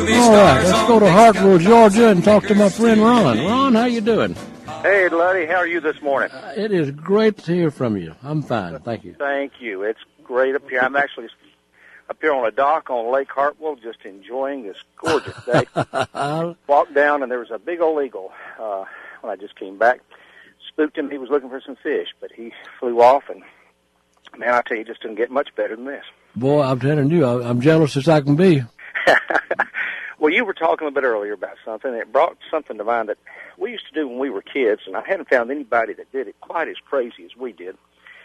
All right, let's go to Hartville, Georgia, and talk to my friend Ron. Ron, how you doing? Hey, Luddy, how are you this morning? It is great to hear from you. I'm fine, thank you. Thank you. It's great up here. I'm actually up here on a dock on Lake Hartwell, just enjoying this gorgeous day. Walked down, and there was a big old eagle when I just came back. Spooked him. He was looking for some fish, but he flew off, and, man, I tell you, it just didn't get much better than this. Boy, I'm telling you, I'm jealous as I can be. Well, you were talking a bit earlier about something, and it brought something to mind that we used to do when we were kids, and I hadn't found anybody that did it quite as crazy as we did.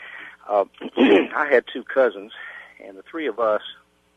I had two cousins, and the three of us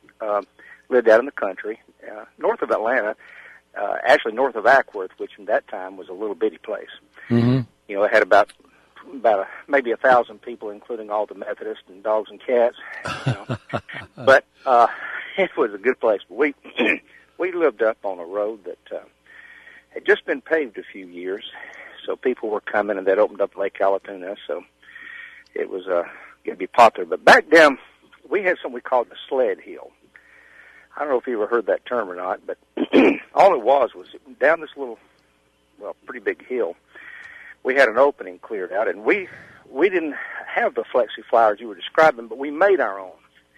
lived out in the country, north of Atlanta, actually north of Ackworth, which in that time was a little bitty place. Mm-hmm. You know, it had about maybe 1,000 people, including all the Methodists and dogs and cats. You know. But it was a good place. But we lived up on a road that had just been paved a few years, so people were coming, and that opened up Lake Allatoona, so it was going to be popular. But back down, we had something we called the sled hill. I don't know if you ever heard that term or not, but all it was down this little, well, pretty big hill, we had an opening cleared out, and we didn't have the flexi flyers you were describing, but we made our own.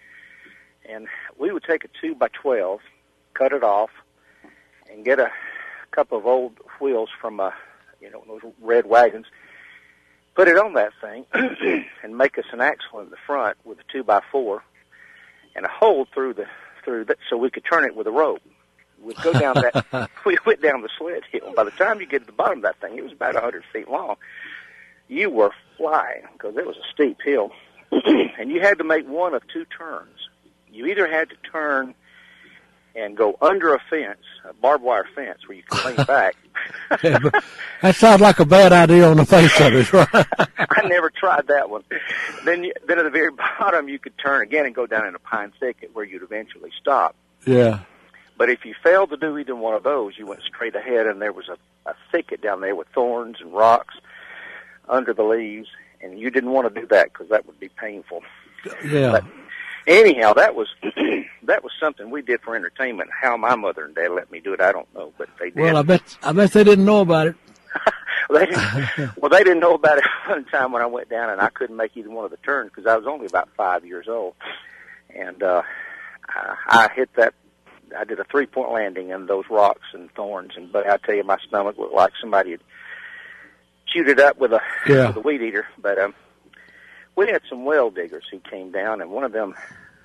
And we would take a 2x12, cut it off, and get a couple of old wheels from those red wagons, put it on that thing, and make us an axle in the front with a 2x4 and a hole through that so we could turn it with a rope. We'd go down that. We went down the sled hill. By the time you get to the bottom of that thing, it was about 100 feet long. You were flying because it was a steep hill, and you had to make one of two turns. You either had to turn and go under a fence, a barbed wire fence, where you could lean back. Yeah, that sounds like a bad idea on the face of it, right? I never tried that one. Then at the very bottom, you could turn again and go down in a pine thicket where you'd eventually stop. Yeah. But if you failed to do either one of those, you went straight ahead, and there was a thicket down there with thorns and rocks under the leaves, and you didn't want to do that because that would be painful. Yeah. But anyhow, that was something we did for entertainment. How my mother and dad let me do it, I don't know, but they did. Well, I bet they didn't know about it. They didn't know about it one time when I went down, and I couldn't make either one of the turns because I was only about 5 years old, and I hit that. I did a 3-point landing in those rocks and thorns, but I tell you, my stomach looked like somebody had chewed it up with a weed eater. But we had some well diggers who came down, and one of them,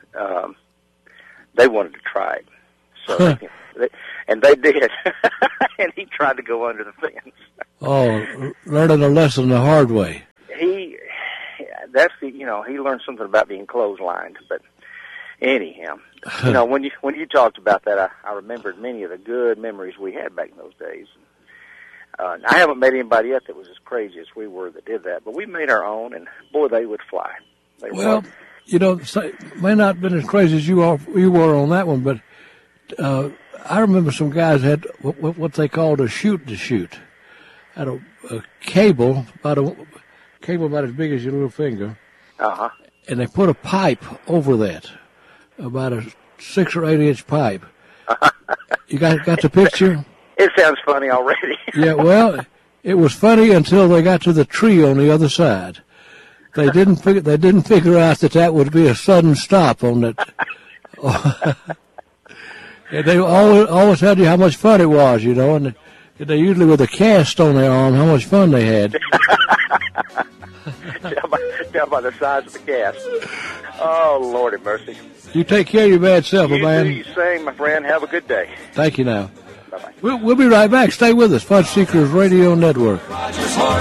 they wanted to try it. So, and they did, and he tried to go under the fence. Oh, learning a lesson the hard way. He learned something about being clotheslined, but. Anyhow, when you talked about that, I remembered many of the good memories we had back in those days. I haven't met anybody yet that was as crazy as we were that did that, but we made our own, and boy, they would fly. May not have been as crazy as you were on that one, but I remember some guys had what they called a shoot-to-shoot. Had a cable about as big as your little finger, and they put a pipe over that. About a 6 or 8 inch pipe. You got the picture? It sounds funny already. Yeah, well, it was funny until they got to the tree on the other side. They didn't figure out that would be a sudden stop on that. And they always tell you how much fun it was, and they usually with a cast on their arm how much fun they had. Tell by the size of the cast. Oh, Lordy mercy. You take care of your bad self, man. You do the same, my friend. Have a good day. Thank you now. Bye-bye. We'll be right back. Stay with us. Fun Seekers Radio Network.